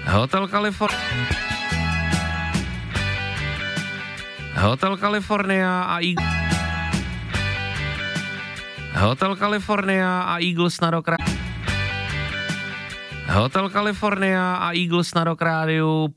Hotel California. Hotel California a Hotel California a Eagles na Rock Hotel California a Eagles na Rock rádiu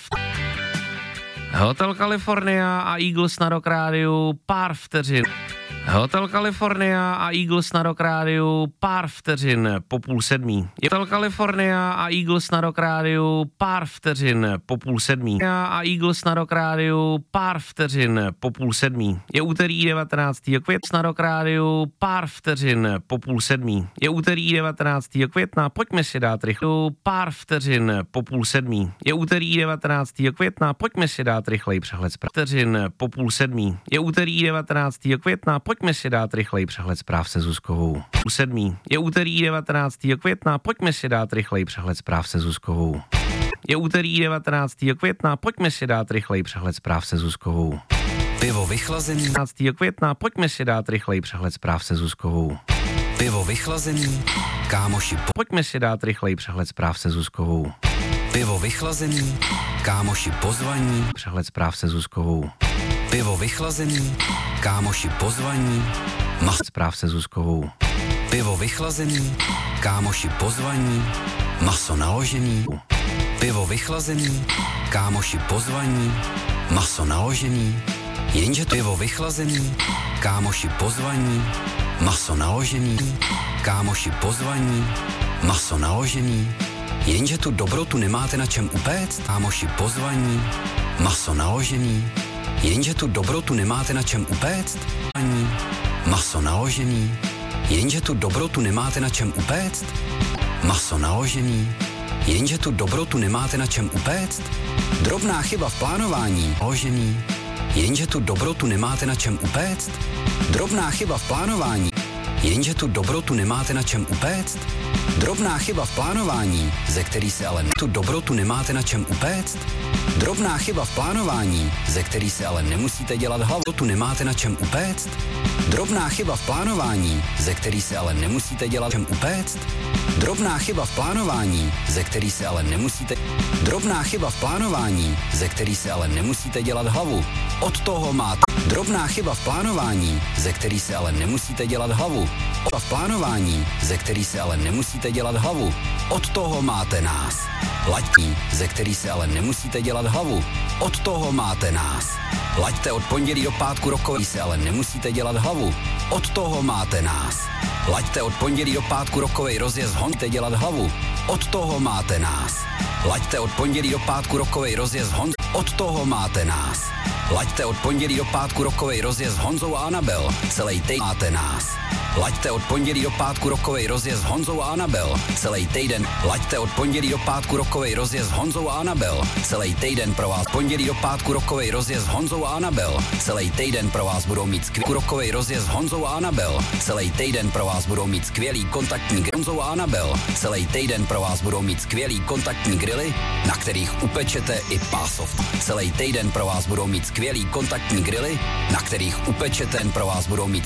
Hotel California a Eagles na Rock rádiu pár vteřin. Hotel California a Eagles na Rock rádiu pár vteřin po 6:30. Hotel California a Eagles na Rock rádiu pár vteřin po 6:30. A Eagles na Rock rádiu pár vteřin po 6:30. Je úterý 19. května na Rock rádiu pár vteřin po 6:30. Je úterý 19. května, pojďme si dát rychle pár vteřin po 6:30. Je úterý 19. května, pojďme si dát rychlej přehled zpráv. Vteřin po 6:30. Je úterý 19. května, pojďme si dát rychlej přehled zpráv se Zuzkovou. 7. Je úterý 19. května, pojďme si dát rychlej přehled zpráv se Zuzkovou. Je úterý 19. května, pojďme si dát rychlej přehled zpráv se Zuzkovou. Pivo vychlazený. 19. května, pojďme si dát rychlej přehled zpráv se Zuzkovou. Pivo vychlazený. Kámoši Pojďme si dát rychlej přehled zpráv se Zuzkovou. Pivo vychlazený. Kámoši pozvaní. Přehled zpráv se Zuzkovou. Pivo vychlazený. Kámoši pozvaní. Zpráv se Zuzkovou. Pivo vychlazený. Kámoši pozvaní. Maso naložený. Pivo vychlazený. Kámoši pozvaní. Maso naložený. Jenže to pivo vychlazený. Kámoši pozvaní. Maso naložený. Kámoši pozvaní. Maso naložený. Jenže tu dobrotu nemáte na čem upéct. Kámoši pozvaní. Maso naložený. Jenže tu dobrotu nemáte na čem upéct. Maso naložený. Jenže tu dobrotu nemáte na čem upéct. Maso naložený. Jenže tu dobrotu nemáte na čem upéct. Drobná chyba v plánování. Naložený. Jenže tu dobrotu nemáte na čem upéct. Drobná chyba v plánování. Jenže tu dobrotu nemáte na čem upéct. Drobná chyba v plánování, ze který se ale tu dobrotu nemáte na čem upéct. Drobná chyba v plánování, ze který se ale nemusíte dělat hlavu. Tu nemáte na čem upéct. Drobná chyba v plánování, ze který se ale nemusíte dělat čem upéct. Drobná chyba v plánování, ze který se ale nemusíte. Drobná chyba v plánování, ze který se ale nemusíte dělat hlavu. Od toho máte. Drobná chyba v plánování, ze který se ale nemusíte dělat hlavu. V plánování, ze který se ale nemusíte dělat hlavu. Od toho máte nás. Laďtí, ze který se ale nemusíte dělat hlavu. Od toho máte nás. Laďte od pondělí do pátku rokový se ale nemusíte dělat hlavu. Od toho máte nás. Laďte od pondělí do pátku rokovej rozjezd honte dělat hlavu. Od toho máte nás. Laďte od pondělí do pátku rokovej rozjezd Honz. Od toho máte nás. Laďte od pondělí do pátku rokovej rozjezd Honzou a Anabel. Celý týden máte nás. Laďte od pondělí do pátku rokovej rozjezd Honzou a Anabel. Celý týden. Laďte od pondělí do pátku rokovej rozjezd Honzou a Anabel. Celý týden pro vás. Pondělí do pátku rokovej rozjezd Honzou a Anabel. Celý týden pro vás budou mít skvělý rokovej rozjezd Honzou a Anabel. Celý týden pro vás budou mít skvělý kontaktní Honzou a Anabel. Celý týden pro vás budou mít skvělý kontaktní grily, na kterých upečete i pásov. Celý týden pro vás budou mít skvělý kontaktní grily, na kterých upečete, pro vás budou mít